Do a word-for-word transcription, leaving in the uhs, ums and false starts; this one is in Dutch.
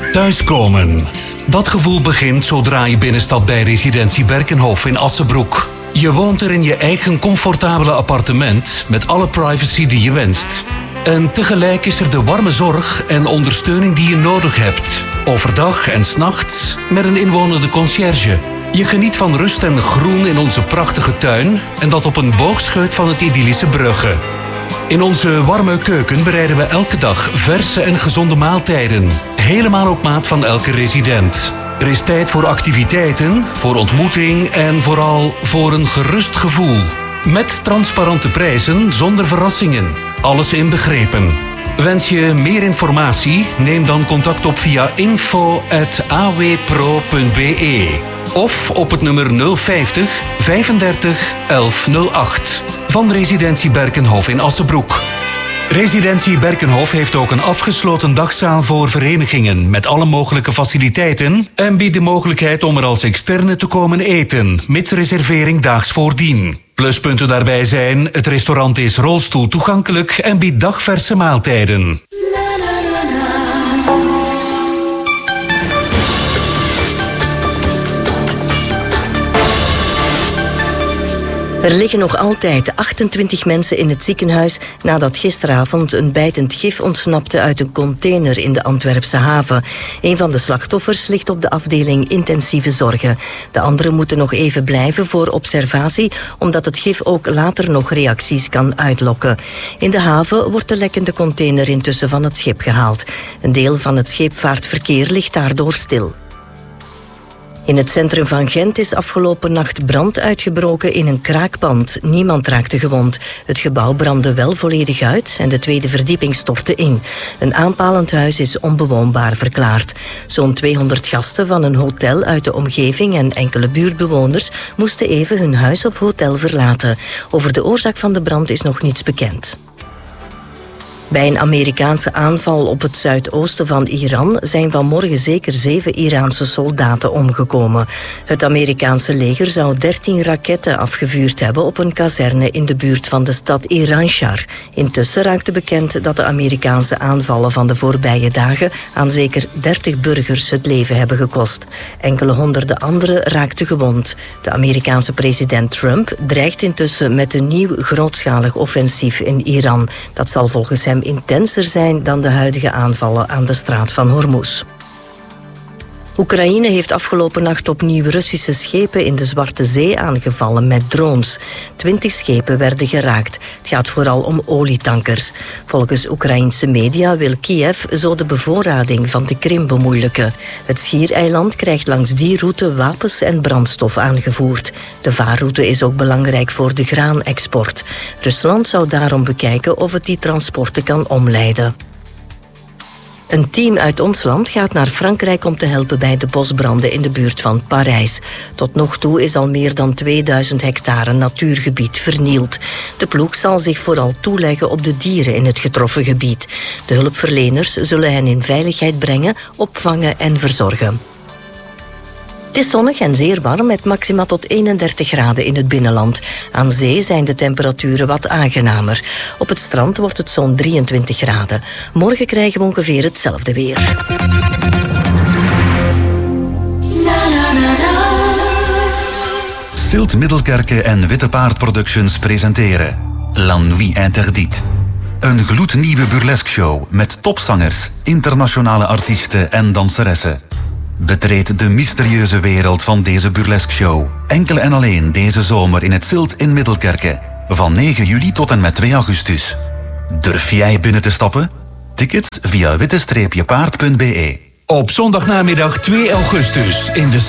Thuiskomen. Dat gevoel begint zodra je binnenstapt bij Residentie Berkenhof in Assenbroek. Je woont er in je eigen comfortabele appartement met alle privacy die je wenst. En tegelijk is er de warme zorg en ondersteuning die je nodig hebt. Overdag en 's nachts met een inwonende conciërge. Je geniet van rust en groen in onze prachtige tuin en dat op een boogscheut van het idyllische Brugge. In onze warme keuken bereiden we elke dag verse en gezonde maaltijden. Helemaal op maat van elke resident. Er is tijd voor activiteiten, voor ontmoeting en vooral voor een gerust gevoel. Met transparante prijzen zonder verrassingen. Alles inbegrepen. Wens je meer informatie? Neem dan contact op via info at a w pro punt b e of op het nummer nul vijftig vijfendertig elf nul acht van Residentie Berkenhof in Assenbroek. Residentie Berkenhof heeft ook een afgesloten dagzaal voor verenigingen met alle mogelijke faciliteiten en biedt de mogelijkheid om er als externe te komen eten, mits reservering daags voordien. Pluspunten daarbij zijn, het restaurant is rolstoel toegankelijk en biedt dagverse maaltijden. Er liggen nog altijd achtentwintig mensen in het ziekenhuis nadat gisteravond een bijtend gif ontsnapte uit een container in de Antwerpse haven. Een van de slachtoffers ligt op de afdeling intensieve zorgen. De anderen moeten nog even blijven voor observatie, omdat het gif ook later nog reacties kan uitlokken. In de haven wordt de lekkende container intussen van het schip gehaald. Een deel van het scheepvaartverkeer ligt daardoor stil. In het centrum van Gent is afgelopen nacht brand uitgebroken in een kraakpand. Niemand raakte gewond. Het gebouw brandde wel volledig uit en de tweede verdieping stofte in. Een aanpalend huis is onbewoonbaar verklaard. Zo'n tweehonderd gasten van een hotel uit de omgeving en enkele buurtbewoners moesten even hun huis of hotel verlaten. Over de oorzaak van de brand is nog niets bekend. Bij een Amerikaanse aanval op het zuidoosten van Iran zijn vanmorgen zeker zeven Iraanse soldaten omgekomen. Het Amerikaanse leger zou dertien raketten afgevuurd hebben op een kazerne in de buurt van de stad Iranshar. Intussen raakte bekend dat de Amerikaanse aanvallen van de voorbije dagen aan zeker dertig burgers het leven hebben gekost. Enkele honderden anderen raakten gewond. De Amerikaanse president Trump dreigt intussen met een nieuw grootschalig offensief in Iran. Dat zal volgens hem intenser zijn dan de huidige aanvallen aan de straat van Hormuz. Oekraïne heeft afgelopen nacht opnieuw Russische schepen in de Zwarte Zee aangevallen met drones. Twintig schepen werden geraakt. Het gaat vooral om olietankers. Volgens Oekraïense media wil Kiev zo de bevoorrading van de Krim bemoeilijken. Het schiereiland krijgt langs die route wapens en brandstof aangevoerd. De vaarroute is ook belangrijk voor de graanexport. Rusland zou daarom bekijken of het die transporten kan omleiden. Een team uit ons land gaat naar Frankrijk om te helpen bij de bosbranden in de buurt van Parijs. Tot nog toe is al meer dan tweeduizend hectare natuurgebied vernield. De ploeg zal zich vooral toeleggen op de dieren in het getroffen gebied. De hulpverleners zullen hen in veiligheid brengen, opvangen en verzorgen. Het is zonnig en zeer warm met maxima tot eenendertig graden in het binnenland. Aan zee zijn de temperaturen wat aangenamer. Op het strand wordt het zo'n drieëntwintig graden. Morgen krijgen we ongeveer hetzelfde weer. Silt Middelkerke en Witte Paard Productions presenteren La Nuit Interdite. Een gloednieuwe burlesque show met topzangers, internationale artiesten en danseressen. Betreed de mysterieuze wereld van deze burlesque show. Enkel en alleen deze zomer in het Silt in Middelkerke. Van negen juli tot en met twee augustus. Durf jij binnen te stappen? Tickets via witte paard punt b e. Op zondagnamiddag twee augustus in de